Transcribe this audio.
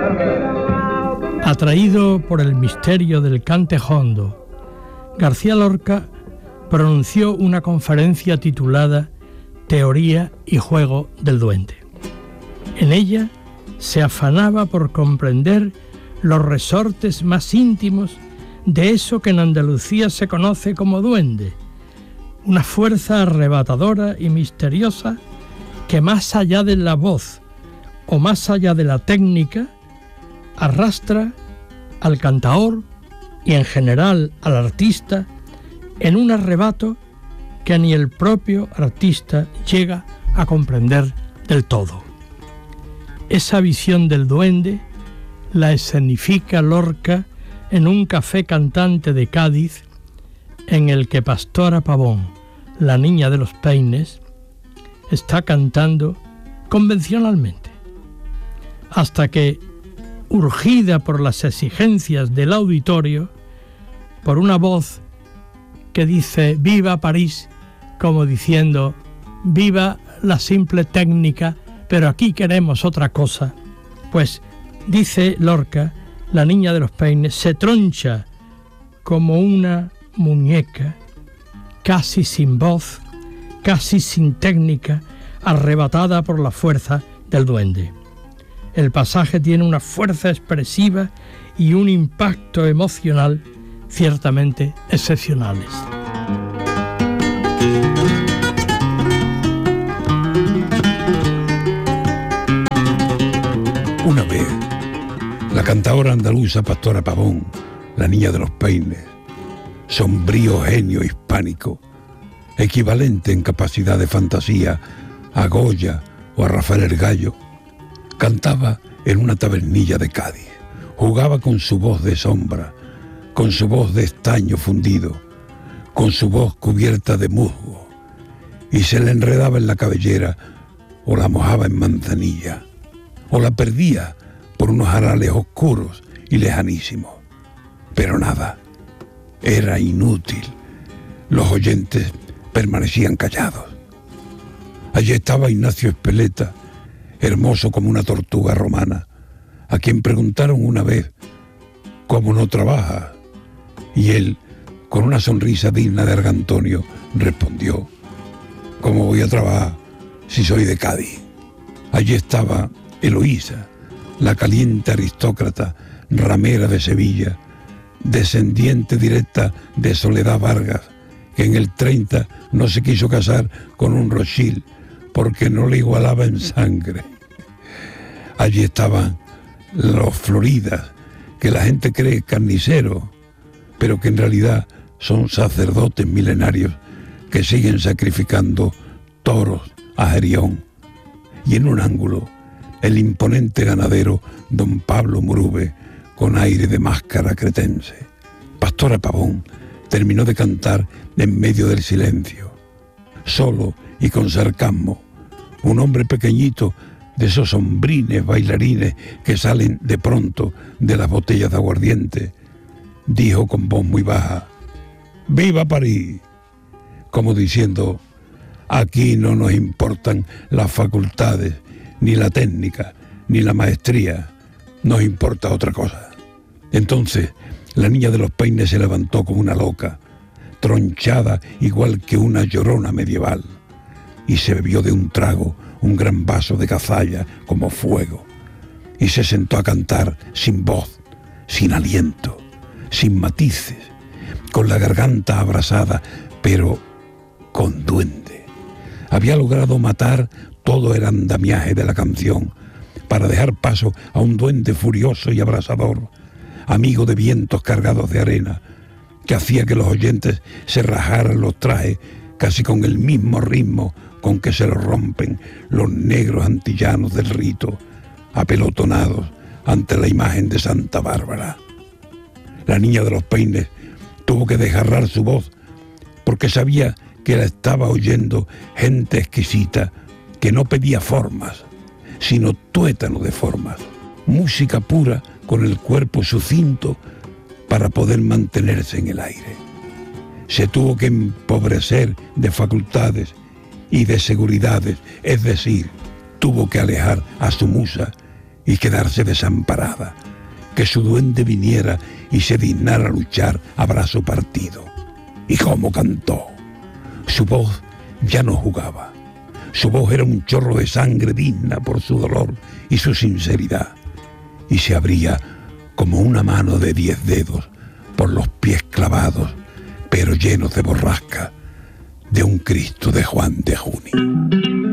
Atraído por el misterio del cante jondo, García Lorca pronunció una conferencia titulada Teoría y juego del duende. En ella se afanaba por comprender los resortes más íntimos de eso que en Andalucía se conoce como duende, una fuerza arrebatadora y misteriosa que más allá de la voz o más allá de la técnica arrastra al cantaor y en general al artista en un arrebato que ni el propio artista llega a comprender del todo. Esa visión del duende la escenifica Lorca en un café cantante de Cádiz en el que Pastora Pavón, la niña de los peines, está cantando convencionalmente, hasta que, urgida por las exigencias del auditorio, por una voz que dice «Viva París», como diciendo «Viva la simple técnica, pero aquí queremos otra cosa», pues, dice Lorca, la niña de los peines se troncha como una muñeca, casi sin voz, casi sin técnica, arrebatada por la fuerza del duende. El pasaje tiene una fuerza expresiva y un impacto emocional ciertamente excepcionales. Una vez, la cantaora andaluza Pastora Pavón, la niña de los peines, sombrío genio hispánico, equivalente en capacidad de fantasía a Goya o a Rafael el Gallo, cantaba en una tabernilla de Cádiz, jugaba con su voz de sombra, con su voz de estaño fundido, con su voz cubierta de musgo, y se le enredaba en la cabellera o la mojaba en manzanilla, o la perdía por unos arales oscuros y lejanísimos. Pero nada, era inútil. Los oyentes permanecían callados. Allí estaba Ignacio Espeleta, hermoso como una tortuga romana, a quien preguntaron una vez ¿cómo no trabaja? Y él, con una sonrisa digna de Argantonio, respondió: ¿cómo voy a trabajar si soy de Cádiz? Allí estaba Eloísa, la caliente aristócrata ramera de Sevilla, descendiente directa de Soledad Vargas, que en el 30 no se quiso casar con un Rothschild porque no le igualaba en sangre. Allí estaban los Floridas, que la gente cree carniceros, pero que en realidad son sacerdotes milenarios que siguen sacrificando toros a Gerión. Y en un ángulo, el imponente ganadero don Pablo Murube, con aire de máscara cretense. Pastora Pavón terminó de cantar en medio del silencio, solo y con sarcasmo. Un hombre pequeñito, de esos hombrines bailarines que salen de pronto de las botellas de aguardiente, dijo con voz muy baja: «¡Viva París!», como diciendo: aquí no nos importan las facultades, ni la técnica, ni la maestría, nos importa otra cosa. Entonces la niña de los peines se levantó como una loca, tronchada igual que una llorona medieval, y se bebió de un trago un gran vaso de cazalla como fuego, y se sentó a cantar sin voz, sin aliento, sin matices, con la garganta abrasada, pero con duende. Había logrado matar todo el andamiaje de la canción para dejar paso a un duende furioso y abrasador, amigo de vientos cargados de arena, que hacía que los oyentes se rajaran los trajes casi con el mismo ritmo con que se los rompen los negros antillanos del rito, apelotonados ante la imagen de Santa Bárbara. La niña de los peines tuvo que desgarrar su voz porque sabía que la estaba oyendo gente exquisita que no pedía formas, sino tuétano de formas, música pura con el cuerpo sucinto para poder mantenerse en el aire. Se tuvo que empobrecer de facultades y de seguridades, es decir, tuvo que alejar a su musa y quedarse desamparada, que su duende viniera y se dignara luchar a brazo partido. Y cómo cantó. Su voz ya no jugaba. Su voz era un chorro de sangre digna por su dolor y su sinceridad, y se abría como una mano de 10 dedos por los pies clavados, pero llenos de borrasca, de un Cristo de Juan de Juni.